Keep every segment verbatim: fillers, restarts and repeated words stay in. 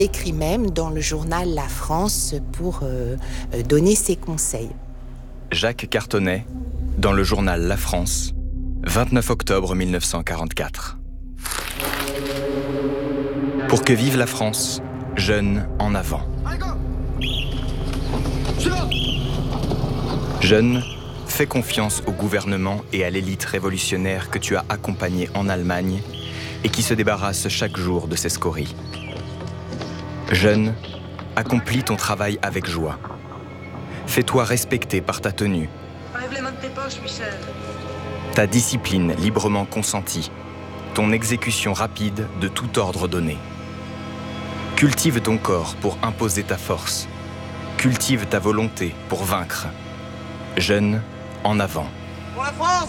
Écrit même dans le journal La France pour euh, donner ses conseils. Jacques Cartonnet, dans le journal La France, vingt-neuf octobre mille neuf cent quarante-quatre. Pour que vive la France, jeunes en avant. Jeunes, fais confiance au gouvernement et à l'élite révolutionnaire que tu as accompagnée en Allemagne et qui se débarrasse chaque jour de ses scories. Jeune, accomplis ton travail avec joie. Fais-toi respecter par ta tenue, Enlève les mains de tes poches, Michel. ta discipline librement consentie, ton exécution rapide de tout ordre donné. Cultive ton corps pour imposer ta force. Cultive ta volonté pour vaincre. Jeune, en avant. Pour la France!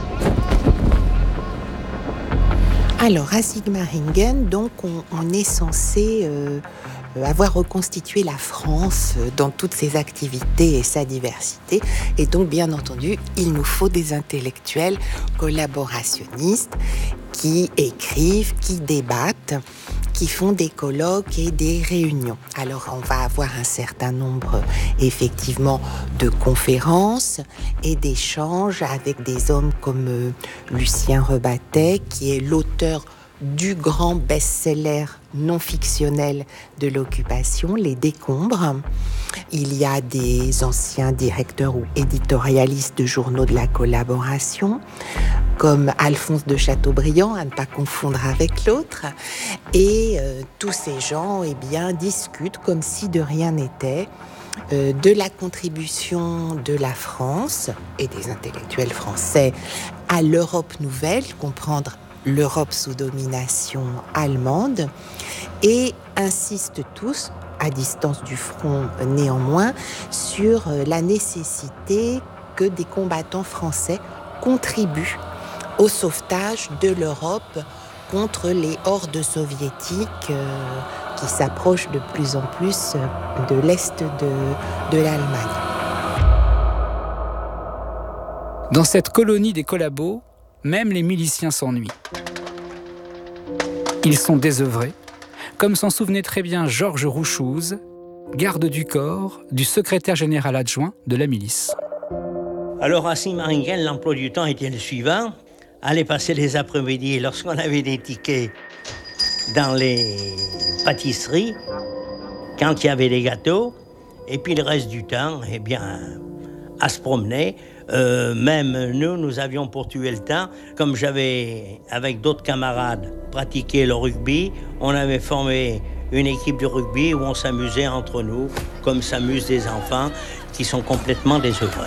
Alors, à Sigmaringen, donc, on, on est censé euh, avoir reconstitué la France dans toutes ses activités et sa diversité. Et donc, bien entendu, il nous faut des intellectuels collaborationnistes qui écrivent, qui débattent, qui font des colloques et des réunions. Alors, on va avoir un certain nombre, effectivement, de conférences et d'échanges avec des hommes comme euh, Lucien Rebattet, qui est l'auteur du grand best-seller non fictionnel de l'occupation, Les Décombres. Il y a des anciens directeurs ou éditorialistes de journaux de la collaboration, comme Alphonse de Chateaubriand, à ne pas confondre avec l'autre. Et euh, tous ces gens eh bien, discutent comme si de rien n'était euh, de la contribution de la France et des intellectuels français à l'Europe nouvelle, comprendre l'Europe sous domination allemande, et insistent tous, à distance du front néanmoins, sur la nécessité que des combattants français contribuent au sauvetage de l'Europe contre les hordes soviétiques euh, qui s'approchent de plus en plus de l'est de, de l'Allemagne. Dans cette colonie des collabos, même les miliciens s'ennuient. Ils sont désœuvrés, comme s'en souvenait très bien Georges Rouchouze, garde du corps du secrétaire général adjoint de la milice. Alors à Sigmaringen, l'emploi du temps était le suivant. Aller passer les après-midi lorsqu'on avait des tickets dans les pâtisseries, quand il y avait des gâteaux, et puis le reste du temps, eh bien, à se promener. Euh, même nous, nous avions pour tuer le temps. Comme j'avais, avec d'autres camarades, pratiqué le rugby, on avait formé une équipe de rugby où on s'amusait entre nous, comme s'amusent des enfants qui sont complètement désœuvrés.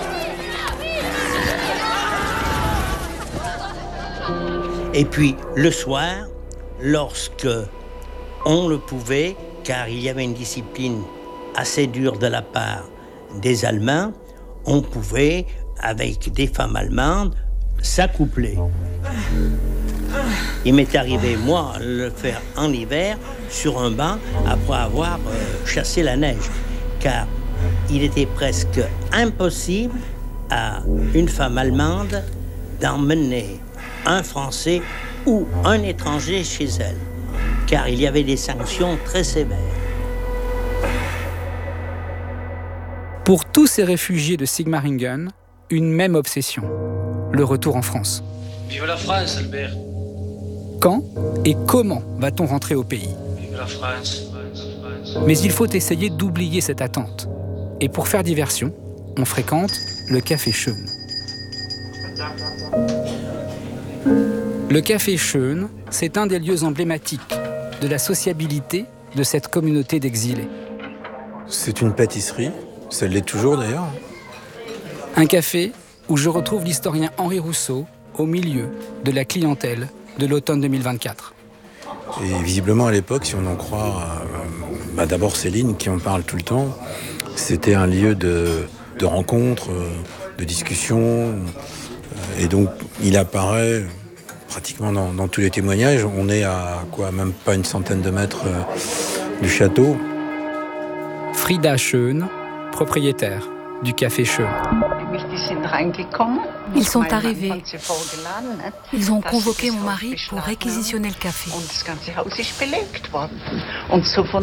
Et puis, le soir, lorsque on le pouvait, car il y avait une discipline assez dure de la part des Allemands, on pouvait, avec des femmes allemandes, s'accoupler. Il m'est arrivé, moi, le faire en hiver, sur un banc, après avoir euh, chassé la neige. Car il était presque impossible à une femme allemande d'emmener un Français ou un étranger chez elle, car il y avait des sanctions très sévères. Pour tous ces réfugiés de Sigmaringen, une même obsession, le retour en France. Vive la France, Albert. Quand et comment va-t-on rentrer au pays ? Vive la France. Mais il faut essayer d'oublier cette attente. Et pour faire diversion, on fréquente le Café Schön. Le Café Schön, c'est un des lieux emblématiques de la sociabilité de cette communauté d'exilés. C'est une pâtisserie, ça l'est toujours d'ailleurs. Un café où je retrouve l'historien Henri Rousseau au milieu de la clientèle de l'automne deux mille vingt-quatre. Et visiblement à l'époque, si on en croit euh, bah d'abord Céline qui en parle tout le temps, c'était un lieu de, de rencontre, de discussion. Et donc il apparaît pratiquement dans, dans tous les témoignages. On est à quoi, même pas une centaine de mètres euh, du château. Frida Schön, propriétaire du Café Schön. Ils sont arrivés. Ils ont convoqué mon mari pour réquisitionner le café.